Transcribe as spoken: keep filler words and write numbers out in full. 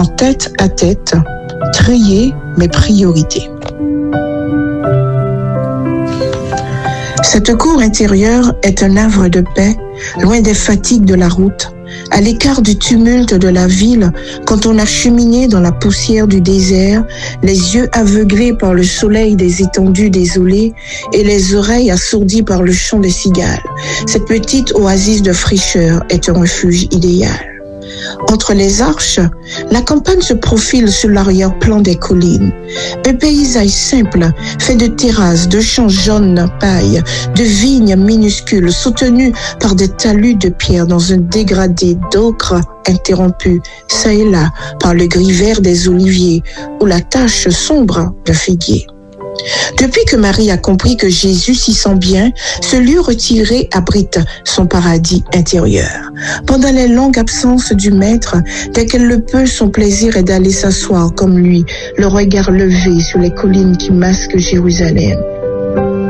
en tête à tête, trier mes priorités. Cette cour intérieure est un havre de paix, loin des fatigues de la route, à l'écart du tumulte de la ville, quand on a cheminé dans la poussière du désert, les yeux aveuglés par le soleil des étendues désolées et les oreilles assourdies par le chant des cigales. Cette petite oasis de fraîcheur est un refuge idéal. Entre les arches, la campagne se profile sur l'arrière-plan des collines. Un paysage simple, fait de terrasses, de champs jaunes paille, de vignes minuscules soutenues par des talus de pierre dans un dégradé d'ocre interrompu, ça et là, par le gris vert des oliviers ou la tache sombre d'un figuier. Depuis que Marie a compris que Jésus s'y sent bien, ce lieu retiré abrite son paradis intérieur. Pendant les longues absences du Maître, dès qu'elle le peut, son plaisir est d'aller s'asseoir comme lui, le regard levé sur les collines qui masquent Jérusalem.